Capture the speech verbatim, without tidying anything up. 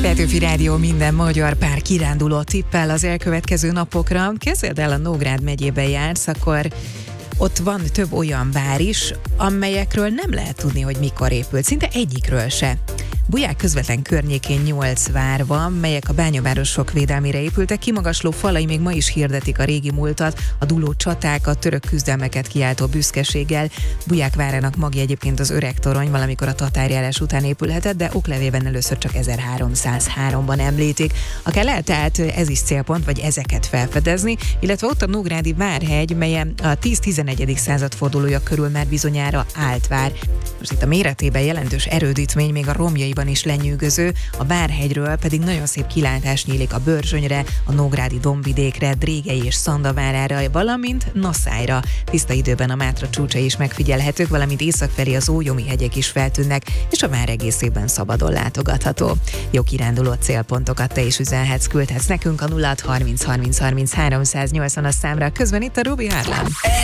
Petőfi Rádió minden magyar pár kiránduló tippel az elkövetkező napokra. Kezded el, a Nógrád megyében jársz, akkor ott van több olyan vár is, amelyekről nem lehet tudni, hogy mikor épült. Szinte egyikről se. Buják közvetlen környékén nyolc vár van, melyek a bányavárosok védelmére épültek. Kimagasló falai még ma is hirdetik a régi múltat, a dúló csatákat, török küzdelmeket kiáltó büszkeséggel. Buják várának magja egyébként az öreg torony, valamikor a tatárjárás után épülhetett, de oklevében először csak ezerháromszázháromban említik. Akár lehet tehát ez is célpont, vagy ezeket felfedezni, illetve ott a Nógrádi Várhegy, melyen a tíz-tizenegyedik század fordulója körül már bizonyára állt vár. Most itt a méretében jelentős erődítmény, még a romjaiban is lenyűgöző, a Várhegyről pedig nagyon szép kilátás nyílik a Börzsönyre, a Nógrádi dombvidékre, Drégei és Szanda várára, valamint Naszályra. Tiszta időben a Mátra csúcsai is megfigyelhetők, valamint észak felé az Ójomi hegyek is feltűnnek, és a vár egészében szabadon látogatható. Jó kiránduló célpontokat te is üzenhetsz, küldhetsz nekünk a nulla hat harminc harminc harminc háromszáznyolcvan számra. Közben itt a Ruby Harlan.